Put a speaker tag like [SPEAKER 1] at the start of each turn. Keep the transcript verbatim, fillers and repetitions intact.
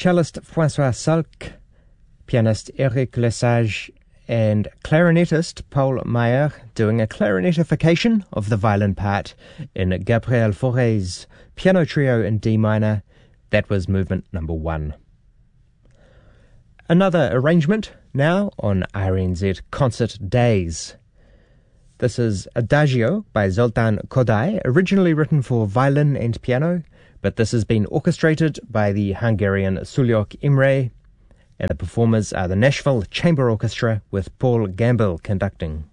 [SPEAKER 1] cellist François Salk, pianist Eric Lesage, and clarinetist Paul Meyer doing a clarinetification of the violin part in Gabriel Fauré's piano trio in D minor. That was movement number one. Another arrangement now on R N Z Concert Days. This is Adagio by Zoltán Kodály, originally written for violin and piano, but this has been orchestrated by the Hungarian Szúlyog Imre, and the performers are the Nashville Chamber Orchestra with Paul Gamble conducting.